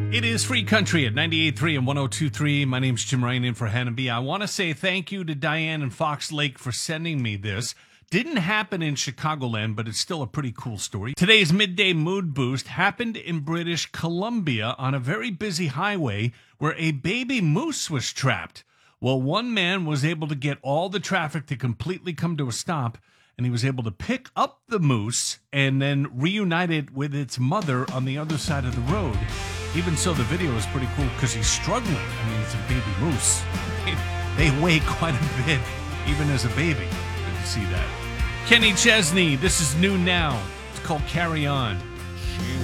It is Free Country at 98.3 and 102.3. My name's Jim Ryan in for Hannah B. I want to say thank you to Diane and Fox Lake for sending me this. Didn't happen in Chicagoland, but it's still a pretty cool story. Today's midday mood boost happened in British Columbia on a very busy highway where a baby moose was trapped. Well, one man was able to get all the traffic to completely come to a stop, and he was able to pick up the moose and then reunite it with its mother on the other side of the road. Even so, the video is pretty cool because he's struggling. I mean, it's a baby moose. They weigh quite a bit, even as a baby. Good to see that. Kenny Chesney, this is new now. It's called Carry On.